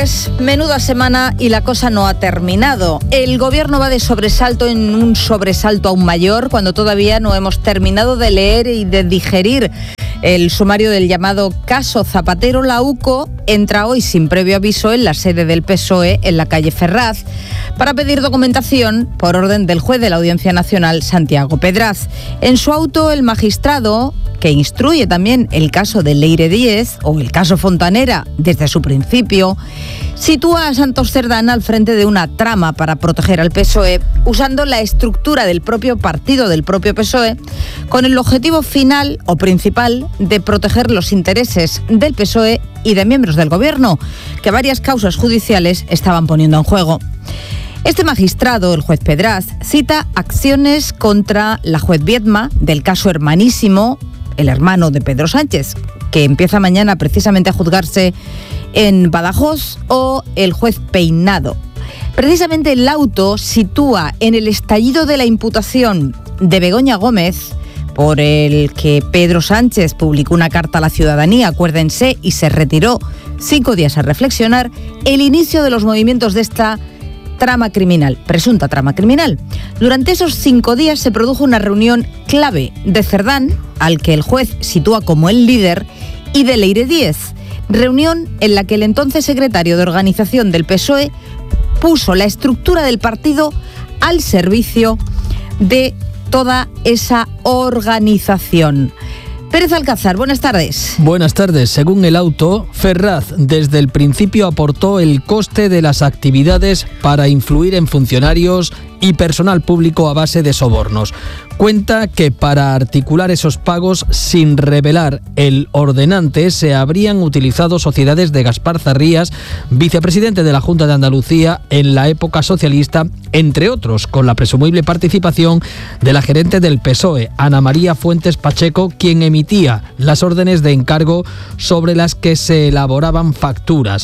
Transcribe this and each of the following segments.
martes, menuda semana y la cosa no ha terminado. El gobierno va de sobresalto en un sobresalto aún mayor cuando todavía no hemos terminado de leer y de digerir el sumario del llamado caso Zapatero. La UCO entra hoy sin previo aviso en la sede del PSOE en la calle Ferraz para pedir documentación por orden del juez de la Audiencia Nacional, Santiago Pedraz. En su auto, el magistrado, que instruye también el caso de Leire Díez o el caso Fontanera desde su principio, sitúa a Santos Cerdán al frente de una trama para proteger al PSOE, usando la estructura del propio partido, del propio PSOE, con el objetivo final o principal de proteger los intereses del PSOE y de miembros del gobierno, que varias causas judiciales estaban poniendo en juego. Este magistrado, el juez Pedraz, cita acciones contra la juez Viedma del caso Hermanísimo, el hermano de Pedro Sánchez, que empieza mañana precisamente a juzgarse en Badajoz, o el juez Peinado. Precisamente el auto sitúa en el estallido de la imputación de Begoña Gómez, por el que Pedro Sánchez publicó una carta a la ciudadanía, acuérdense, y se retiró 5 días a reflexionar, el inicio de los movimientos de esta trama criminal, presunta trama criminal. Durante esos 5 días se produjo una reunión clave de Cerdán, al que el juez sitúa como el líder, y de Leire Díez. Reunión en la que el entonces secretario de organización del PSOE puso la estructura del partido al servicio de toda esa organización. Pérez Alcázar, buenas tardes. Buenas tardes. Según el auto, Ferraz desde el principio aportó el coste de las actividades para influir en funcionarios y personal público a base de sobornos. Cuenta que para articular esos pagos sin revelar el ordenante se habrían utilizado sociedades de Gaspar Zarrías, vicepresidente de la Junta de Andalucía en la época socialista, entre otros, con la presumible participación de la gerente del PSOE, Ana María Fuentes Pacheco, quien emitía las órdenes de encargo sobre las que se elaboraban facturas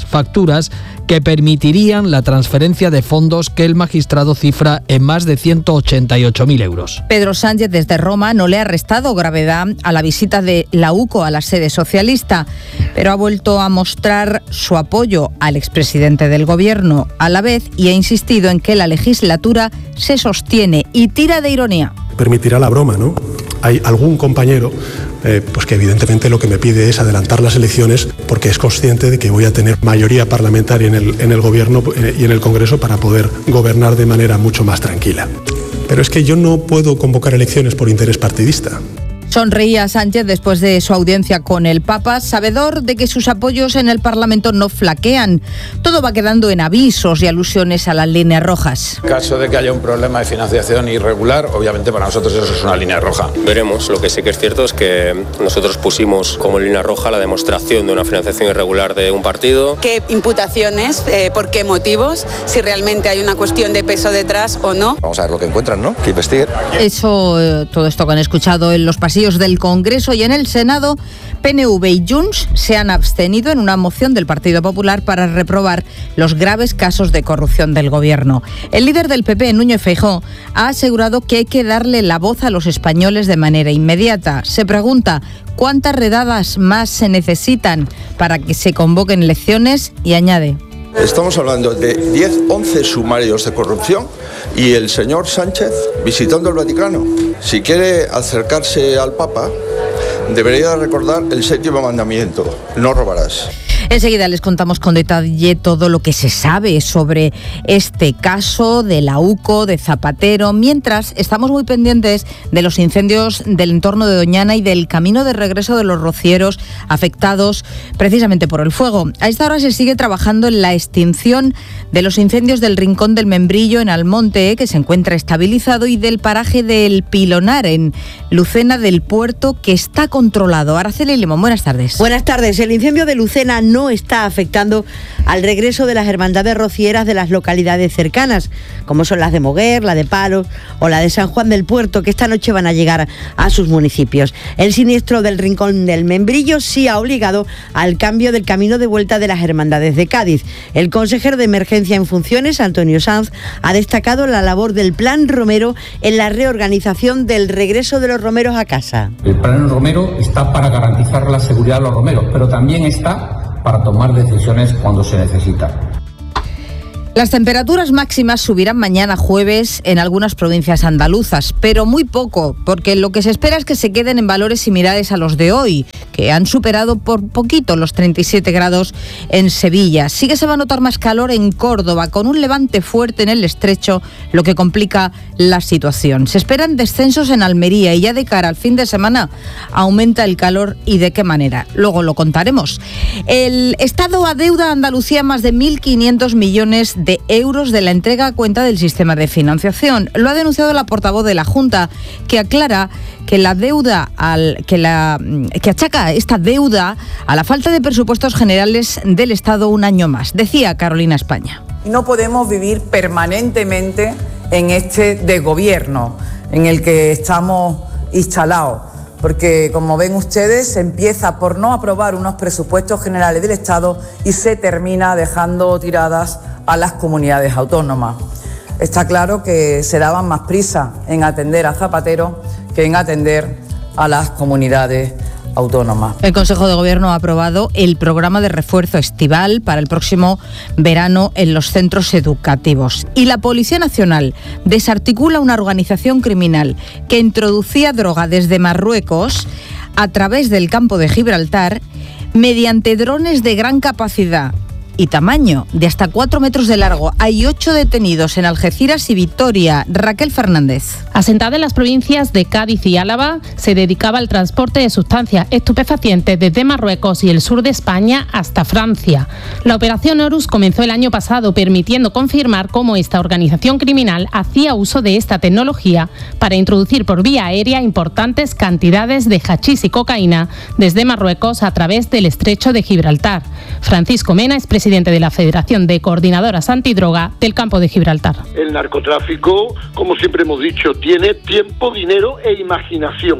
que permitirían la transferencia de fondos que el magistrado cifra en más de 188.000 euros. Pedro Sánchez desde Roma no le ha restado gravedad a la visita de la UCO a la sede socialista, pero ha vuelto a mostrar su apoyo al expresidente del gobierno a la vez y ha insistido en que la legislatura se sostiene y tira de ironía. Permitirá la broma, ¿no? Hay algún compañero pues que evidentemente lo que me pide es adelantar las elecciones porque es consciente de que voy a tener mayoría parlamentaria en el gobierno y en el Congreso para poder gobernar de manera mucho más tranquila. Pero es que yo no puedo convocar elecciones por interés partidista. Sonreía Sánchez después de su audiencia con el Papa, sabedor de que sus apoyos en el Parlamento no flaquean. Todo va quedando en avisos y alusiones a las líneas rojas. En caso de que haya un problema de financiación irregular, obviamente para nosotros eso es una línea roja. Veremos. Lo que sí que es cierto es que nosotros pusimos como línea roja la demostración de una financiación irregular de un partido. ¿Qué imputaciones? ¿Por qué motivos? Si realmente hay una cuestión de peso detrás o no. Vamos a ver lo que encuentran, ¿no? Que investiguen. Todo esto que han escuchado en los pasillos del Congreso y en el Senado, PNV y Junts se han abstenido en una moción del Partido Popular para reprobar los graves casos de corrupción del gobierno. El líder del PP, Núñez Feijóo, ha asegurado que hay que darle la voz a los españoles de manera inmediata. Se pregunta cuántas redadas más se necesitan para que se convoquen elecciones y añade: estamos hablando de 10-11 sumarios de corrupción y el señor Sánchez visitando el Vaticano. Si quiere acercarse al Papa, debería recordar el 7º mandamiento: no robarás. Enseguida les contamos con detalle todo lo que se sabe sobre este caso de la UCO, de Zapatero, mientras estamos muy pendientes de los incendios del entorno de Doñana y del camino de regreso de los rocieros afectados precisamente por el fuego. A esta hora se sigue trabajando en la extinción de los incendios del Rincón del Membrillo en Almonte, que se encuentra estabilizado, y del paraje del Pilonar en Lucena del Puerto, que está controlado. Araceli Limón, buenas tardes. Buenas tardes. El incendio de Lucena no está afectando al regreso de las hermandades rocieras de las localidades cercanas, como son las de Moguer, la de Palos o la de San Juan del Puerto, que esta noche van a llegar a sus municipios. El siniestro del Rincón del Membrillo sí ha obligado al cambio del camino de vuelta de las hermandades de Cádiz. El consejero de Emergencia en funciones, Antonio Sanz, ha destacado la labor del Plan Romero en la reorganización del regreso de los romeros a casa. El Plan Romero está para garantizar la seguridad de los romeros, pero también está para tomar decisiones cuando se necesita. Las temperaturas máximas subirán mañana jueves en algunas provincias andaluzas, pero muy poco, porque lo que se espera es que se queden en valores similares a los de hoy, que han superado por poquito los 37 grados en Sevilla. Sí que se va a notar más calor en Córdoba, con un levante fuerte en el estrecho, lo que complica la situación. Se esperan descensos en Almería y ya de cara al fin de semana aumenta el calor y de qué manera. Luego lo contaremos. El Estado adeuda a Andalucía más de 1.500 millones de euros de la entrega a cuenta del sistema de financiación. Lo ha denunciado la portavoz de la Junta, que aclara que la deuda que achaca esta deuda a la falta de presupuestos generales del Estado un año más. Decía Carolina España. No podemos vivir permanentemente en este desgobierno en el que estamos instalados, porque como ven ustedes, se empieza por no aprobar unos presupuestos generales del Estado y se termina dejando tiradas a las comunidades autónomas. Está claro que se daban más prisa en atender a Zapatero que en atender a las comunidades autónomas. El Consejo de Gobierno ha aprobado el programa de refuerzo estival para el próximo verano en los centros educativos. Y la Policía Nacional desarticula una organización criminal que introducía droga desde Marruecos a través del campo de Gibraltar mediante drones de gran capacidad y tamaño, de hasta 4 metros de largo. Hay 8 detenidos en Algeciras y Vitoria. Raquel Fernández. Asentada en las provincias de Cádiz y Álava, se dedicaba al transporte de sustancias estupefacientes desde Marruecos y el sur de España hasta Francia. La operación Horus comenzó el año pasado, permitiendo confirmar cómo esta organización criminal hacía uso de esta tecnología para introducir por vía aérea importantes cantidades de hachís y cocaína desde Marruecos a través del estrecho de Gibraltar. Francisco Mena es presidente de la Federación de Coordinadoras Antidroga del Campo de Gibraltar. El narcotráfico, como siempre hemos dicho, tiene tiempo, dinero e imaginación.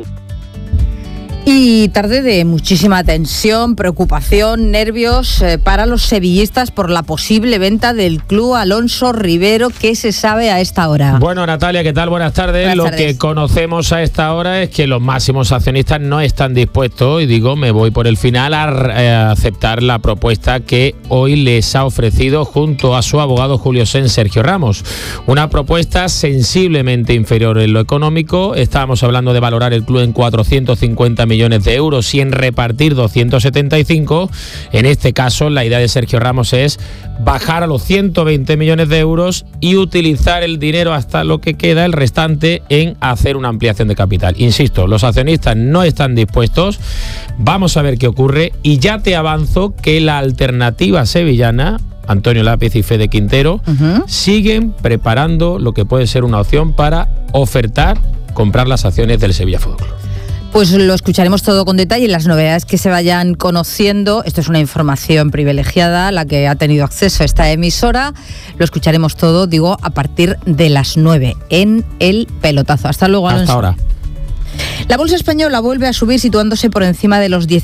Y tarde de muchísima tensión, preocupación, nervios para los sevillistas por la posible venta del club Alonso Rivero. ¿Qué se sabe a esta hora? Bueno, Natalia, ¿qué tal? Buenas tardes. Lo que conocemos a esta hora es que los máximos accionistas no están dispuestos, y digo, me voy por el final, a aceptar la propuesta que hoy les ha ofrecido junto a su abogado Julio Sen Sergio Ramos. Una propuesta sensiblemente inferior en lo económico. Estábamos hablando de valorar el club en 450 millones de euros y en repartir 275. En este caso, la idea de Sergio Ramos es bajar a los 120 millones de euros y utilizar el dinero hasta lo que queda, el restante, en hacer una ampliación de capital. Insisto, los accionistas no están dispuestos. Vamos a ver qué ocurre, y ya te avanzo que la alternativa sevillana, Antonio Lápiz y Fede Quintero, siguen preparando lo que puede ser una opción para ofertar comprar las acciones del Sevilla Fútbol Club. Pues lo escucharemos todo con detalle en las novedades que se vayan conociendo. Esto es una información privilegiada, la que ha tenido acceso a esta emisora. Lo escucharemos todo, digo, a partir de las 9 en El Pelotazo. Hasta luego, Alonso. Hasta ahora. La bolsa española vuelve a subir, situándose por encima de los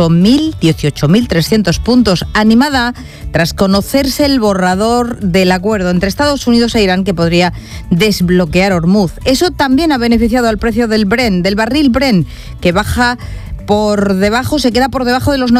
18.300 puntos, animada tras conocerse el borrador del acuerdo entre Estados Unidos e Irán que podría desbloquear Hormuz. Eso también ha beneficiado al precio del Brent, del barril Brent, que baja por debajo, se queda por debajo de los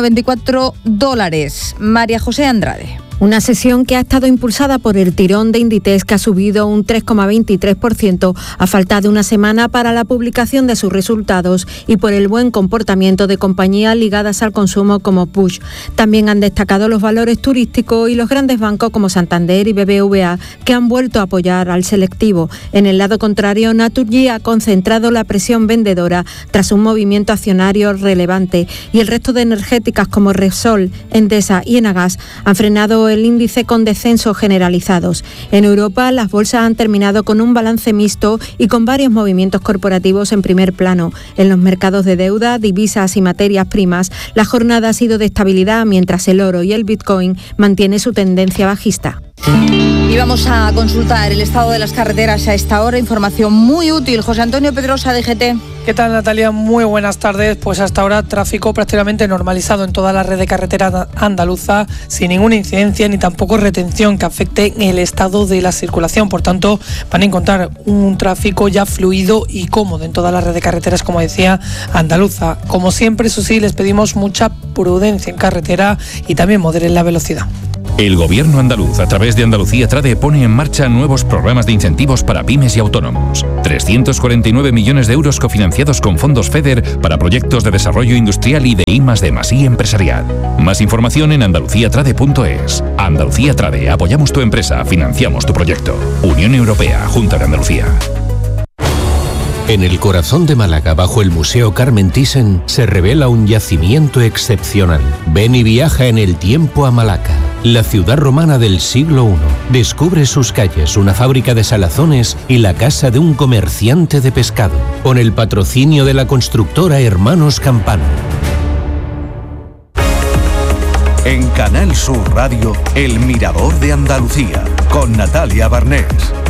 $94. María José Andrade. Una sesión que ha estado impulsada por el tirón de Inditex, que ha subido un 3,23% a falta de una semana para la publicación de sus resultados, y por el buen comportamiento de compañías ligadas al consumo como Puig. También han destacado los valores turísticos y los grandes bancos como Santander y BBVA, que han vuelto a apoyar al selectivo. En el lado contrario, Naturgy ha concentrado la presión vendedora tras un movimiento accionario relevante, y el resto de energéticas como Repsol, Endesa y Enagas han frenado el índice con descensos generalizados. En Europa, las bolsas han terminado con un balance mixto y con varios movimientos corporativos en primer plano. En los mercados de deuda, divisas y materias primas, la jornada ha sido de estabilidad, mientras el oro y el Bitcoin mantienen su tendencia bajista. Y vamos a consultar el estado de las carreteras a esta hora. Información muy útil. José Antonio Pedrosa, DGT. ¿Qué tal, Natalia? Muy buenas tardes. Pues hasta ahora tráfico prácticamente normalizado en toda la red de carretera andaluza, sin ninguna incidencia ni tampoco retención que afecte el estado de la circulación. Por tanto, van a encontrar un tráfico ya fluido y cómodo en toda la red de carreteras, como decía, andaluza. Como siempre, eso sí, les pedimos mucha prudencia en carretera y también moderen la velocidad. El Gobierno andaluz, a través de Andalucía Trade, pone en marcha nuevos programas de incentivos para pymes y autónomos. 349 millones de euros cofinanciados con fondos FEDER para proyectos de desarrollo industrial y de I+D+I empresarial. Más información en andaluciatrade.es. Andalucía Trade, apoyamos tu empresa, financiamos tu proyecto. Unión Europea, Junta de Andalucía. En el corazón de Málaga, bajo el Museo Carmen Thyssen, se revela un yacimiento excepcional. Ven y viaja en el tiempo a Malaca, la ciudad romana del siglo I. Descubre sus calles, una fábrica de salazones y la casa de un comerciante de pescado, con el patrocinio de la constructora Hermanos Campano. En Canal Sur Radio, El Mirador de Andalucía, con Natalia Barnés.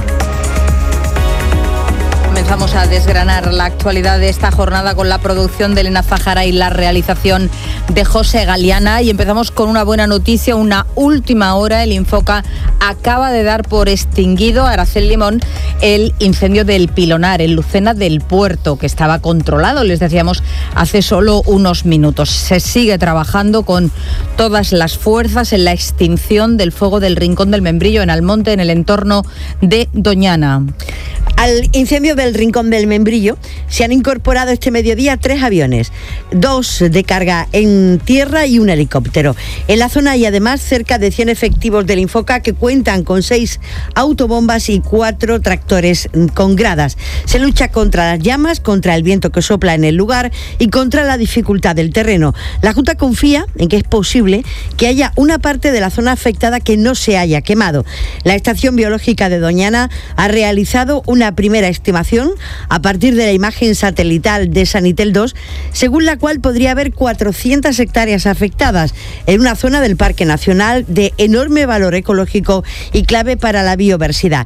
Comenzamos a desgranar la actualidad de esta jornada con la producción de Elena Zahara y la realización de José Galiana, y empezamos con una buena noticia, una última hora. El Infoca acaba de dar por extinguido, Aracel Limón, el incendio del Pilonar, en Lucena del Puerto, que estaba controlado, les decíamos, hace solo unos minutos. Se sigue trabajando con todas las fuerzas en la extinción del fuego del Rincón del Membrillo, en Almonte, en el entorno de Doñana. Al incendio del Rincón del Membrillo se han incorporado este mediodía 3 aviones, 2 de carga en tierra y un helicóptero. En la zona hay además cerca de 100 efectivos del Infoca que cuentan con 6 autobombas y 4 tractores con gradas. Se lucha contra las llamas, contra el viento que sopla en el lugar y contra la dificultad del terreno. La Junta confía en que es posible que haya una parte de la zona afectada que no se haya quemado. La Estación Biológica de Doñana ha realizado una primera estimación a partir de la imagen satelital de Sanitel 2, según la cual podría haber 400 hectáreas afectadas en una zona del Parque Nacional de enorme valor ecológico y clave para la biodiversidad.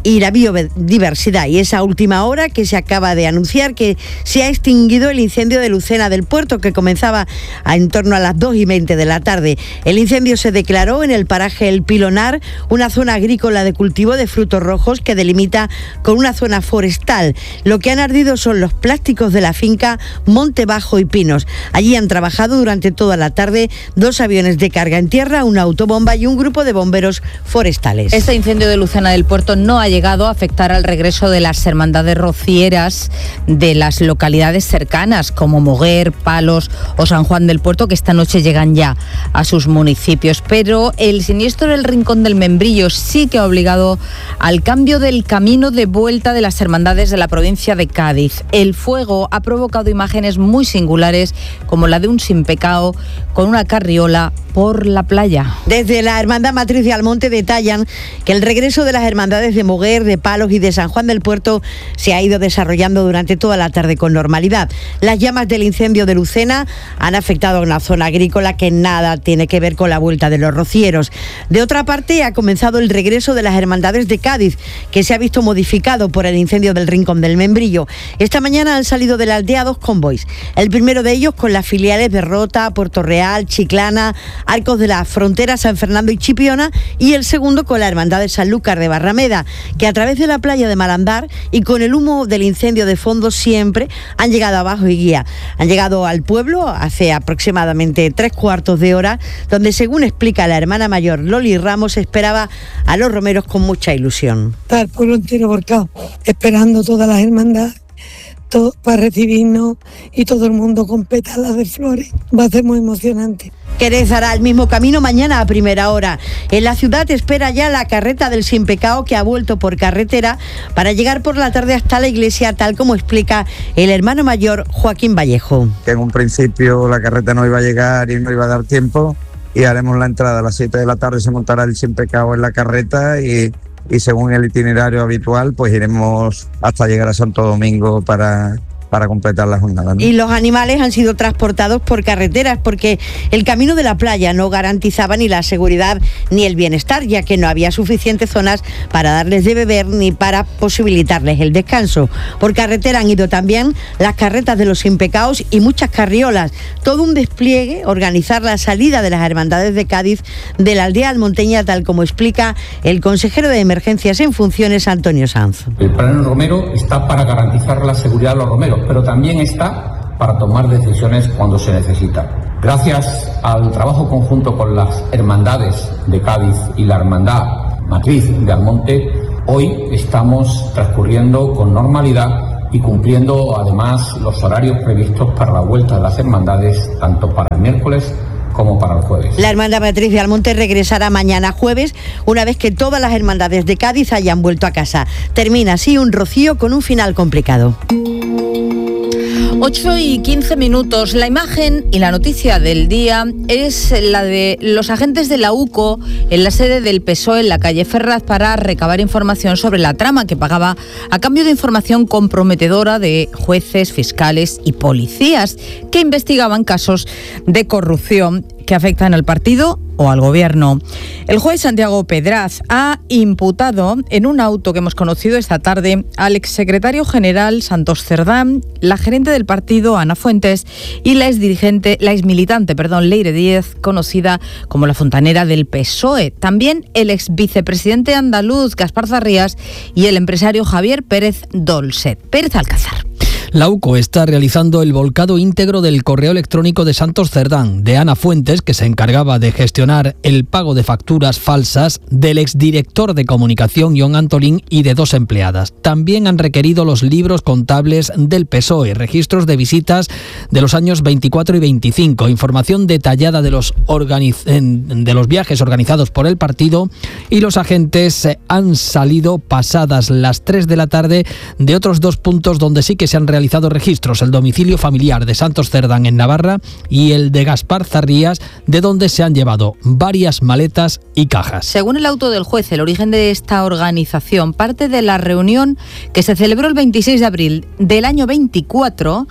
Y esa última hora que se acaba de anunciar que se ha extinguido el incendio de Lucena del Puerto, que comenzaba en torno a las 2:20 de la tarde. El incendio se declaró en el paraje El Pilonar, una zona agrícola de cultivo de frutos rojos que delimita con una zona forestal. Lo que han ardido son los plásticos de la finca Monte Bajo y Pinos. Allí han trabajado durante toda la tarde 2 aviones de carga en tierra, una autobomba y un grupo de bomberos forestales. Este incendio de Lucena del Puerto no ha llegado a afectar al regreso de las hermandades rocieras de las localidades cercanas, como Moguer, Palos o San Juan del Puerto, que esta noche llegan ya a sus municipios. Pero el siniestro del Rincón del Membrillo sí que ha obligado al cambio del camino de vuelta de las hermandades de la provincia de Cádiz. El fuego ha provocado imágenes muy singulares, como la de un sin pecado con una carriola por la playa. Desde la Hermandad Matriz de Almonte detallan que el regreso de las hermandades de Moguer, de Palos y de San Juan del Puerto se ha ido desarrollando durante toda la tarde con normalidad. Las llamas del incendio de Lucena han afectado a una zona agrícola que nada tiene que ver con la vuelta de los rocieros. De otra parte, ha comenzado el regreso de las hermandades de Cádiz, que se ha visto modificado por el incendio del Rincón del Membrillo. Esta mañana han salido de la aldea 2 convoys. El primero de ellos con las filiales de Rota, Puerto Real, Chiclana, Arcos de la Frontera, San Fernando y Chipiona, y el segundo con la Hermandad de Sanlúcar de Barrameda, que a través de la playa de Malandar y con el humo del incendio de fondo siempre han llegado abajo y guía. Han llegado al pueblo hace aproximadamente 3/4 de hora, donde, según explica la hermana mayor Loli Ramos, esperaba a los romeros con mucha ilusión. Está el pueblo entero volcado, esperando todas las hermandades para recibirnos, y todo el mundo con pétalas de flores. Va a ser muy emocionante. Jerez hará el mismo camino mañana a primera hora. En la ciudad espera ya la carreta del Sin Pecado, que ha vuelto por carretera para llegar por la tarde hasta la iglesia, tal como explica el hermano mayor Joaquín Vallejo. Que en un principio la carreta no iba a llegar y no iba a dar tiempo, y haremos la entrada a las 7 de la tarde, se montará el Sin Pecado en la carreta y según el itinerario habitual pues iremos hasta llegar a Santo Domingo para para completar la jornada, ¿no? Y los animales han sido transportados por carreteras porque el camino de la playa no garantizaba ni la seguridad ni el bienestar, ya que no había suficientes zonas para darles de beber ni para posibilitarles el descanso. Por carretera han ido también las carretas de los impecados y muchas carriolas. Todo un despliegue, organizar la salida de las hermandades de Cádiz de la aldea almonteña, tal como explica el consejero de Emergencias en funciones, Antonio Sanz. El plan romero está para garantizar la seguridad de los romeros, pero también está para tomar decisiones cuando se necesita. Gracias al trabajo conjunto con las hermandades de Cádiz y la hermandad matriz de Almonte, hoy estamos transcurriendo con normalidad y cumpliendo además los horarios previstos para la vuelta de las hermandades, tanto para el miércoles como para el jueves. La Hermandad Matriz de Almonte regresará mañana jueves, una vez que todas las hermandades de Cádiz hayan vuelto a casa. Termina así un rocío con un final complicado. 8:15. La imagen y la noticia del día es la de los agentes de la UCO en la sede del PSOE en la calle Ferraz para recabar información sobre la trama que pagaba a cambio de información comprometedora de jueces, fiscales y policías que investigaban casos de corrupción que afectan al partido o al gobierno. El juez Santiago Pedraz ha imputado en un auto que hemos conocido esta tarde al exsecretario general Santos Cerdán, la gerente del partido Ana Fuentes y la exmilitante Leire Díez, conocida como la fontanera del PSOE. También el exvicepresidente andaluz Gaspar Zarrías y el empresario Javier Pérez Dolcet. Pérez Alcázar. La UCO está realizando el volcado íntegro del correo electrónico de Santos Cerdán, de Ana Fuentes, que se encargaba de gestionar el pago de facturas falsas, del exdirector de comunicación John Antolín y de 2 empleadas. También han requerido los libros contables del PSOE, registros de visitas de los años 24 y 25, información detallada de los viajes organizados por el partido, y los agentes han salido pasadas las 3 de la tarde de otros 2 puntos donde sí que se han realizado registros: el domicilio familiar de Santos Cerdán en Navarra y el de Gaspar Zarrías, de donde se han llevado varias maletas y cajas. Según el auto del juez, el origen de esta organización parte de la reunión que se celebró el 26 de abril del año 24,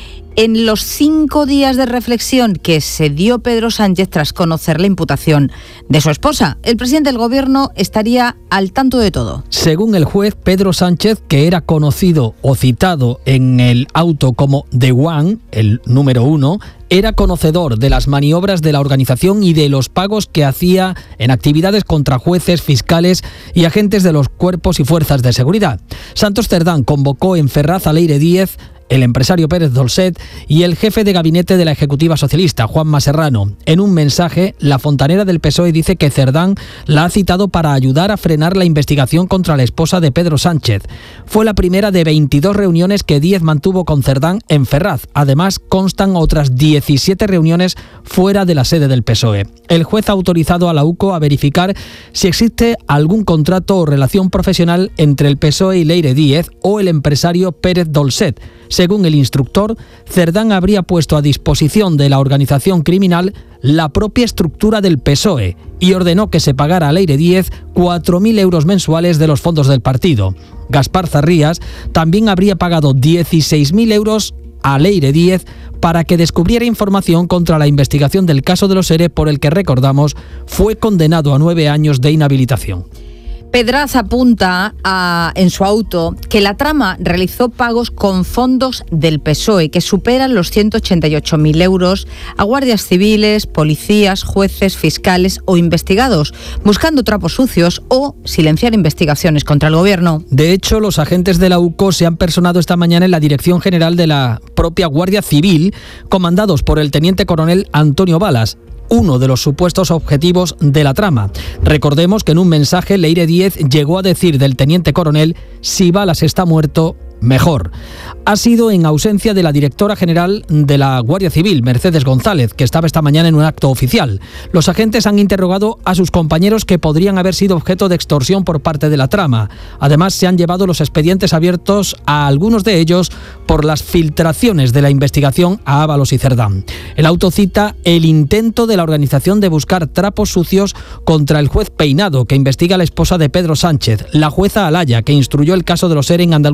en los 5 días de reflexión que se dio Pedro Sánchez tras conocer la imputación de su esposa. El presidente del gobierno estaría al tanto de todo. Según el juez, Pedro Sánchez, que era conocido o citado en el auto como The One, el número 1, era conocedor de las maniobras de la organización y de los pagos que hacía en actividades contra jueces, fiscales y agentes de los cuerpos y fuerzas de seguridad. Santos Cerdán convocó en Ferraz a Leire Díez, el empresario Pérez Dolcet y el jefe de gabinete de la Ejecutiva Socialista, Juanma Serrano. En un mensaje, la fontanera del PSOE dice que Cerdán la ha citado para ayudar a frenar la investigación contra la esposa de Pedro Sánchez. Fue la primera de 22 reuniones que Díez mantuvo con Cerdán en Ferraz. Además, constan otras 17 reuniones fuera de la sede del PSOE. El juez ha autorizado a la UCO a verificar si existe algún contrato o relación profesional entre el PSOE y Leire Díez o el empresario Pérez Dolcet. Según el instructor, Cerdán habría puesto a disposición de la organización criminal la propia estructura del PSOE y ordenó que se pagara a Leire Díez 4.000 euros mensuales de los fondos del partido. Gaspar Zarrías también habría pagado 16.000 euros a Leire Díez para que descubriera información contra la investigación del caso de los ERE, por el que, recordamos, fue condenado a 9 años de inhabilitación. Pedraz apunta en su auto que la trama realizó pagos con fondos del PSOE que superan los 188.000 euros a guardias civiles, policías, jueces, fiscales o investigados, buscando trapos sucios o silenciar investigaciones contra el gobierno. De hecho, los agentes de la UCO se han personado esta mañana en la Dirección General de la propia Guardia Civil, comandados por el teniente coronel Antonio Balas, uno de los supuestos objetivos de la trama. Recordemos que en un mensaje Leire Díez llegó a decir del teniente coronel: si Balas está muerto, mejor. Ha sido en ausencia de la directora general de la Guardia Civil, Mercedes González, que estaba esta mañana en un acto oficial. Los agentes han interrogado a sus compañeros que podrían haber sido objeto de extorsión por parte de la trama. Además, se han llevado los expedientes abiertos a algunos de ellos por las filtraciones de la investigación a Ábalos y Cerdán. El auto cita el intento de la organización de buscar trapos sucios contra el juez Peinado, que investiga a la esposa de Pedro Sánchez, la jueza Alaya, que instruyó el caso de los ERE en Andalucía,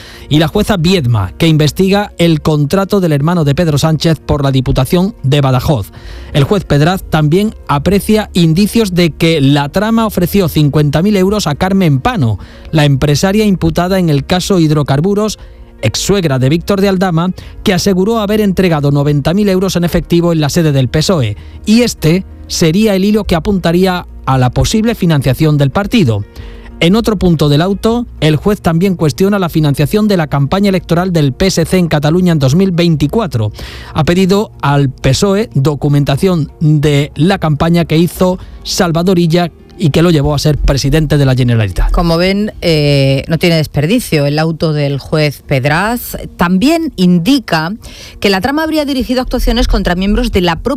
y la jueza Viedma, que investiga el contrato del hermano de Pedro Sánchez por la Diputación de Badajoz. El juez Pedraz también aprecia indicios de que la trama ofreció 50.000 euros a Carmen Pano, la empresaria imputada en el caso Hidrocarburos, exsuegra de Víctor de Aldama, que aseguró haber entregado 90.000 euros en efectivo en la sede del PSOE, y este sería el hilo que apuntaría a la posible financiación del partido. En otro punto del auto, el juez también cuestiona la financiación de la campaña electoral del PSC en Cataluña en 2024. Ha pedido al PSOE documentación de la campaña que hizo Salvador Illa y que lo llevó a ser presidente de la Generalitat. Como ven, no tiene desperdicio el auto del juez Pedraz. También indica que la trama habría dirigido actuaciones contra miembros de la propia